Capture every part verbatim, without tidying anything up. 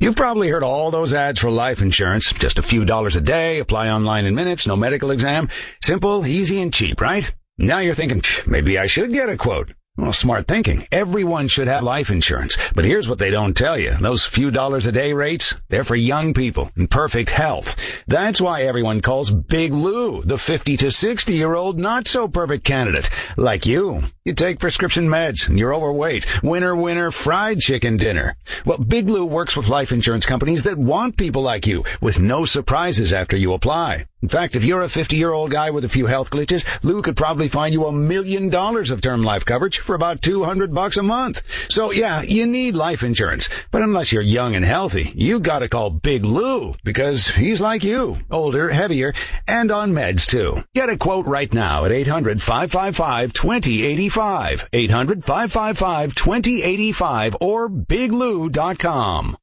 You've probably heard all those ads for life insurance. Just a few dollars a day, apply online in minutes, no medical exam. Simple, easy, and cheap, right? Now you're thinking, maybe I should get a quote. Well, smart thinking. Everyone should have life insurance. But here's what they don't tell you. Those few dollars a day rates, they're for young people in perfect health. That's why everyone calls Big Lou the fifty to sixty year old not so perfect candidate. Like you. You take prescription meds and you're overweight. Winner, winner, fried chicken dinner. Well, Big Lou works with life insurance companies that want people like you with no surprises after you apply. In fact, if you're a fifty-year-old guy with a few health glitches, Lou could probably find you a million dollars of term life coverage for about two hundred bucks a month. So yeah, you need life insurance. But unless you're young and healthy, you gotta call Big Lou because he's like you, older, heavier, and on meds too. Get a quote right now at eight hundred, five five five, two zero eight five, eight hundred, five five five, two zero eight five, or big lou dot com.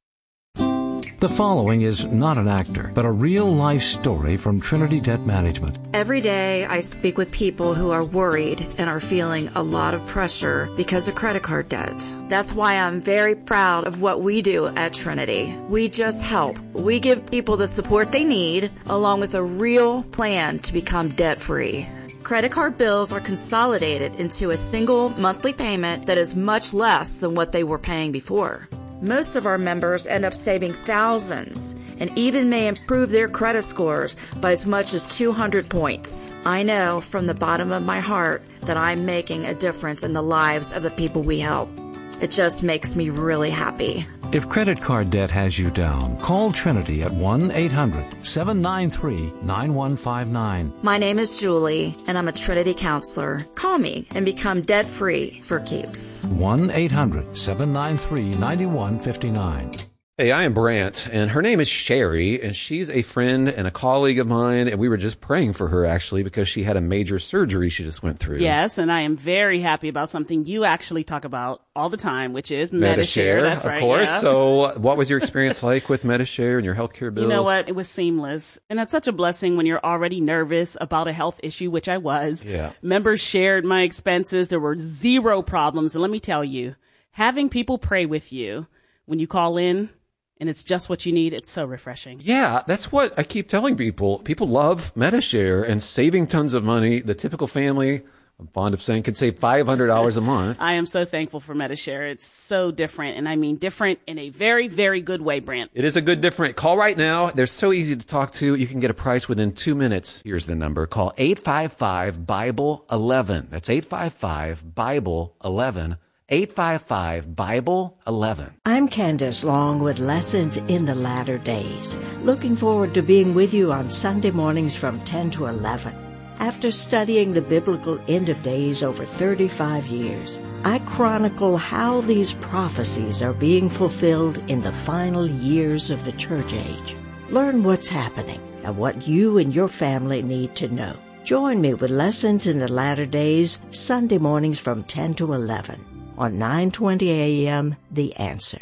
The following is not an actor, but a real-life story from Trinity Debt Management. Every day I speak with people who are worried and are feeling a lot of pressure because of credit card debt. That's why I'm very proud of what we do at Trinity. We just help. We give people the support they need, along with a real plan to become debt-free. Credit card bills are consolidated into a single monthly payment that is much less than what they were paying before. Most of our members end up saving thousands and even may improve their credit scores by as much as two hundred points. I know from the bottom of my heart that I'm making a difference in the lives of the people we help. It just makes me really happy. If credit card debt has you down, call Trinity at one eight hundred, seven nine three, nine one five nine. My name is Julie, and I'm a Trinity counselor. Call me and become debt-free for keeps. one eight hundred, seven nine three, nine one five nine. Hey, I am Brant, and her name is Sherry, and she's a friend and a colleague of mine, and we were just praying for her, actually, because she had a major surgery she just went through. Yes, and I am very happy about something you actually talk about all the time, which is Medi-Share. That's of right, course. yeah. So what was your experience like with Medi-Share and your healthcare bills? You know what? It was seamless. And that's such a blessing when you're already nervous about a health issue, which I was. Yeah. Members shared my expenses. There were zero problems. And let me tell you, having people pray with you when you call in, and it's just what you need, it's so refreshing. Yeah, that's what I keep telling people. People love Medi-Share and saving tons of money. The typical family, I'm fond of saying, can save five hundred dollars a month. I am so thankful for Medi-Share. It's so different, and I mean different in a very, very good way, Brant. It is a good different. Call right now. They're so easy to talk to. You can get a price within two minutes. Here's the number. Call eight five five, Bible eleven. That's eight five five, Bible eleven. eight five five, Bible eleven. I'm Candace Long with Lessons in the Latter Days. Looking forward to being with you on Sunday mornings from ten to eleven. After studying the biblical end of days over thirty-five years, I chronicle how these prophecies are being fulfilled in the final years of the church age. Learn what's happening and what you and your family need to know. Join me with Lessons in the Latter Days, Sunday mornings from ten to eleven. On nine twenty a.m., The Answer.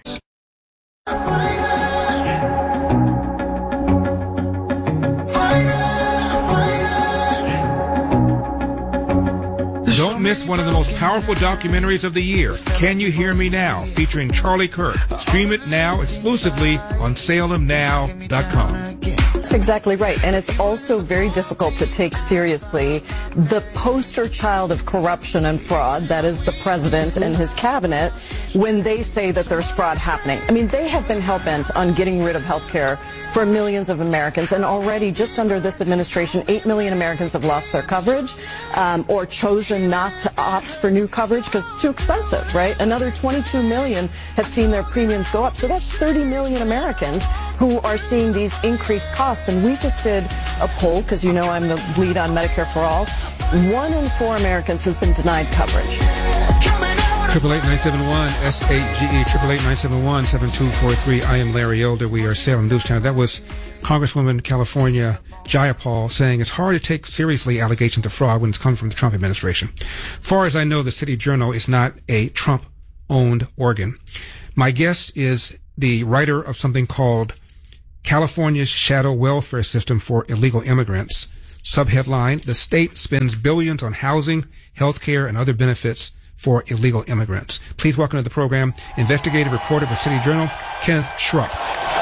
Don't miss one of the most powerful documentaries of the year, Can You Hear Me Now, featuring Charlie Kirk. Stream it now exclusively on Salem Now dot com. That's exactly right. And it's also very difficult to take seriously the poster child of corruption and fraud, that is the president and his cabinet, when they say that there's fraud happening. I mean, they have been hell-bent on getting rid of health care for millions of Americans. And already, just under this administration, eight million Americans have lost their coverage um, or chosen not to opt for new coverage because it's too expensive, right? Another twenty-two million have seen their premiums go up. So that's thirty million Americans who are seeing these increased costs. And we just did a poll, because you know I'm the lead on Medicare for All. One in four Americans has been denied coverage. Triple eight nine seven one S eight G E triple eight nine seven one seven two four three. I am Larry Elder. We are Salem News Channel. That was Congresswoman California Jayapal saying it's hard to take seriously allegations of fraud when it's coming from the Trump administration. Far as I know, the City Journal is not a Trump-owned organ. My guest is the writer of something called California's Shadow Welfare System for Illegal Immigrants. Subheadline: the state spends billions on housing, health care, and other benefits for illegal immigrants. Please welcome to the program investigative reporter for City Journal, Kenneth Schrupp.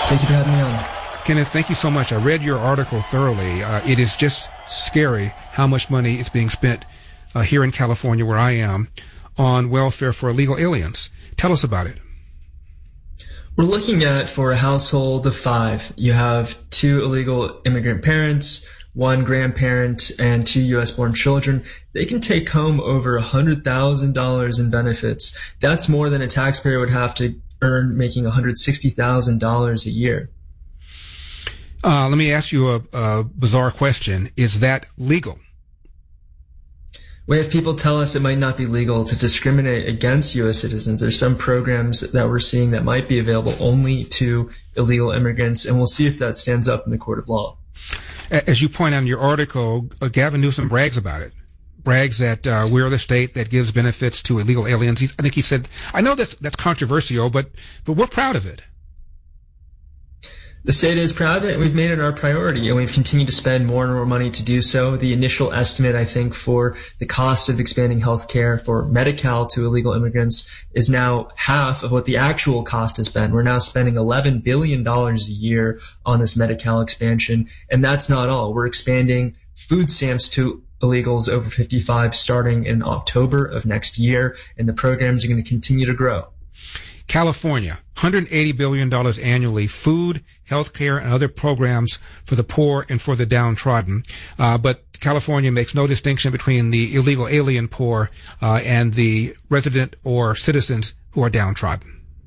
Thank you for having me on. Kenneth, thank you so much. I read your article thoroughly. Uh, it is just scary how much money is being spent uh, here in California, where I am, on welfare for illegal aliens. Tell us about it. We're looking at, for a household of five, you have two illegal immigrant parents, one grandparent, and two U S-born children. They can take home over one hundred thousand dollars in benefits. That's more than a taxpayer would have to earn making one hundred sixty thousand dollars a year. Uh, let me ask you a, a bizarre question. Is that legal? We have people tell us it might not be legal to discriminate against U S citizens. There's some programs that we're seeing that might be available only to illegal immigrants, and we'll see if that stands up in the court of law. As you point out in your article, uh, Gavin Newsom brags about it. Brags that uh, we're the state that gives benefits to illegal aliens. He's, I think he said, I know that's, that's controversial, but, but we're proud of it. The state is proud of it, and we've made it our priority, and we've continued to spend more and more money to do so. The initial estimate, I think, for the cost of expanding health care for Medi-Cal to illegal immigrants is now half of what the actual cost has been. We're now spending eleven billion dollars a year on this Medi-Cal expansion, and that's not all. We're expanding food stamps to illegals over fifty-five starting in October of next year, and the programs are going to continue to grow. California, one hundred eighty billion dollars annually, food, healthcare, and other programs for the poor and for the downtrodden. Uh, but California makes no distinction between the illegal alien poor uh, and the resident or citizens who are downtrodden.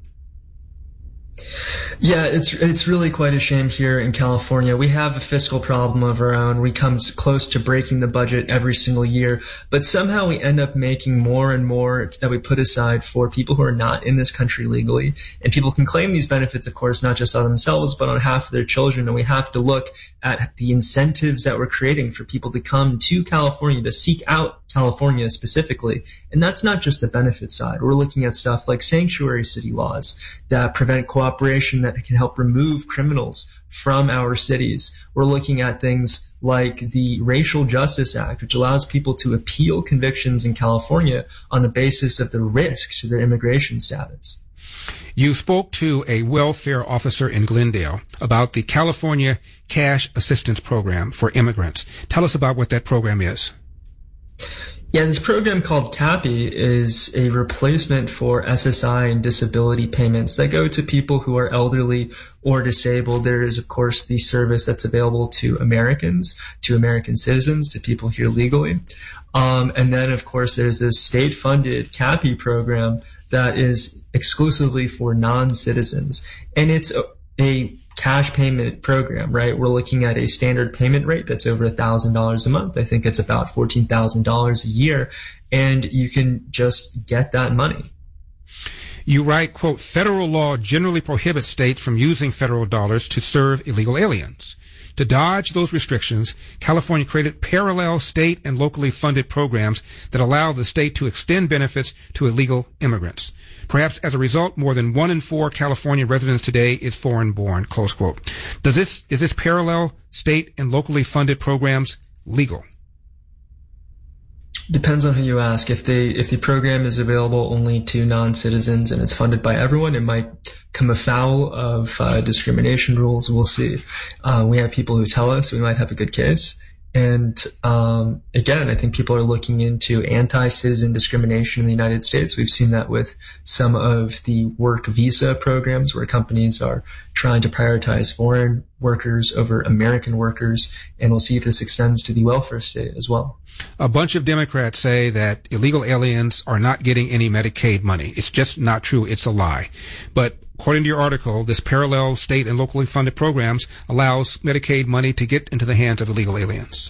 Yeah, it's it's really quite a shame here in California. We have a fiscal problem of our own. We come close to breaking the budget every single year, but somehow we end up making more and more that we put aside for people who are not in this country legally. And people can claim these benefits, of course, not just on themselves, but on half of their children. And we have to look at the incentives that we're creating for people to come to California, to seek out California specifically. And that's not just the benefit side. We're looking at stuff like sanctuary city laws that prevent cooperation, that can help remove criminals from our cities. We're looking at things like the Racial Justice Act, which allows people to appeal convictions in California on the basis of the risk to their immigration status. You spoke to a welfare officer in Glendale about the California Cash Assistance Program for immigrants. Tell us about what that program is. Yeah, this program called CAPI is a replacement for S S I and disability payments that go to people who are elderly or disabled. There is, of course, the service that's available to Americans, to American citizens, to people here legally. Um, and then, of course, there's this state-funded CAPI program that is exclusively for non-citizens. And it's a, a cash payment program, right? We're looking at a standard payment rate that's over one thousand dollars a month. I think it's about fourteen thousand dollars a year, and you can just get that money. You write, quote, federal law generally prohibits states from using federal dollars to serve illegal aliens. To dodge those restrictions, California created parallel state and locally funded programs that allow the state to extend benefits to illegal immigrants. Perhaps as a result, more than one in four California residents today is foreign-born, close quote. Does this, is this parallel state and locally funded programs legal? Depends on who you ask. If they, if the program is available only to non-citizens and it's funded by everyone, it might come afoul of uh, discrimination rules. We'll see. Uh, we have people who tell us we might have a good case. And um, again, I think people are looking into anti-citizen discrimination in the United States. We've seen that with some of the work visa programs where companies are trying to prioritize foreign workers over American workers. And we'll see if this extends to the welfare state as well. A bunch of Democrats say that illegal aliens are not getting any Medicaid money. It's just not true. It's a lie. But according to your article, this parallel state and locally funded programs allows Medicaid money to get into the hands of illegal aliens.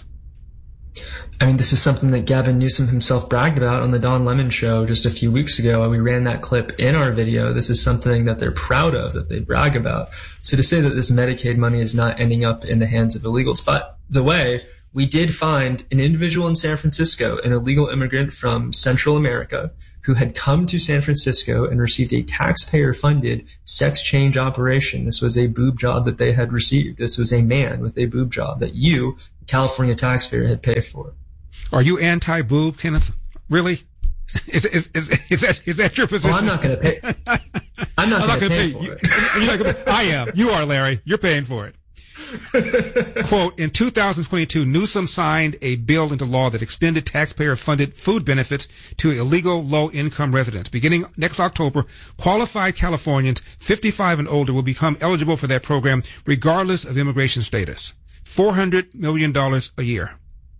I mean, this is something that Gavin Newsom himself bragged about on the Don Lemon show just a few weeks ago. We ran that clip in our video. This is something that they're proud of, that they brag about. So to say that this Medicaid money is not ending up in the hands of illegals, by the way, we did find an individual in San Francisco, an illegal immigrant from Central America, who had come to San Francisco and received a taxpayer-funded sex change operation. This was a boob job that they had received. This was a man with a boob job that you, the California taxpayer, had paid for. Are you anti-boob, Kenneth? Really? Is, is, is, is, that, is that your position? Well, I'm not going to pay. I'm I'm not I'm going to pay, pay for you. it. You're not gonna pay. I am. You are, Larry. You're paying for it. Quote, in two thousand twenty-two, Newsom signed a bill into law that extended taxpayer-funded food benefits to illegal low-income residents. Beginning next October, qualified Californians fifty-five and older will become eligible for that program regardless of immigration status. four hundred million dollars a year.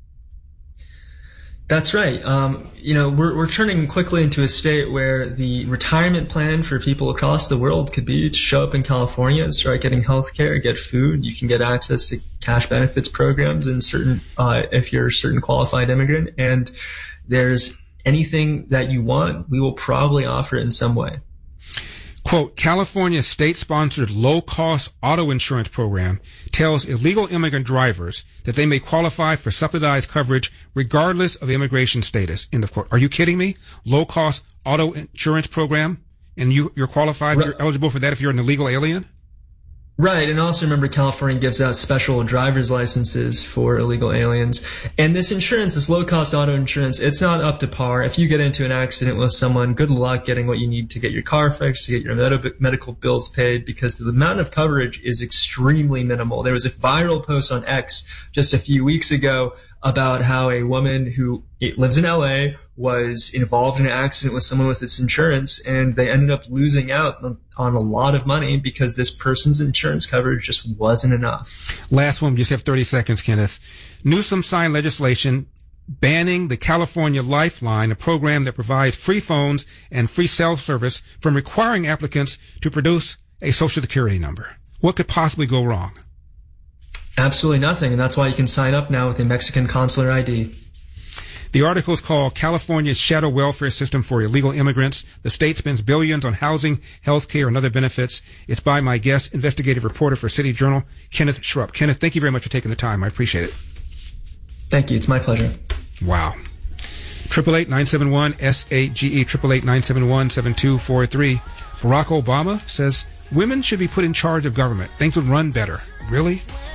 That's right. Um, you know, we're we're turning quickly into a state where the retirement plan for people across the world could be to show up in California and start getting health care, get food. You can get access to cash benefits programs and certain, uh, if you're a certain qualified immigrant. And there's anything that you want, we will probably offer it in some way. Quote, California's state-sponsored low-cost auto insurance program tells illegal immigrant drivers that they may qualify for subsidized coverage regardless of immigration status. End of quote. Are you kidding me? Low-cost auto insurance program? And you, you're qualified, right. You're eligible for that if you're an illegal alien? Right, and also remember California gives out special driver's licenses for illegal aliens. And this insurance, this low-cost auto insurance, it's not up to par. If you get into an accident with someone, good luck getting what you need to get your car fixed, to get your med- medical bills paid, because the amount of coverage is extremely minimal. There was a viral post on X just a few weeks ago about how a woman who lives in L A was involved in an accident with someone with this insurance, and they ended up losing out on a lot of money because this person's insurance coverage just wasn't enough. Last one, we just have thirty seconds, Kenneth. Newsom signed legislation banning the California Lifeline, a program that provides free phones and free cell service, from requiring applicants to produce a Social Security number. What could possibly go wrong? Absolutely nothing, and that's why you can sign up now with a Mexican consular I D. The article is called California's Shadow Welfare System for Illegal Immigrants. The state spends billions on housing, health care, and other benefits. It's by my guest, investigative reporter for City Journal, Kenneth Schrupp. Kenneth, thank you very much for taking the time. I appreciate it. Thank you. It's my pleasure. Wow. eight eight eight, nine seven one, S A G E, eight eight eight, nine seven one, seven two four three. Barack Obama says women should be put in charge of government. Things would run better. Really?